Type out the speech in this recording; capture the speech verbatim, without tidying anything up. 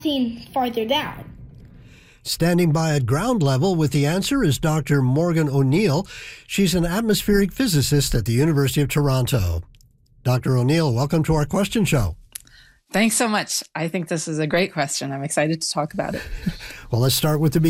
seen farther down. Standing by at ground level with the answer is Doctor Morgan O'Neill. She's an atmospheric physicist at the University of Toronto. Doctor O'Neill, welcome to our question show. Thanks so much. I think this is a great question. I'm excited to talk about it. Well, let's start with the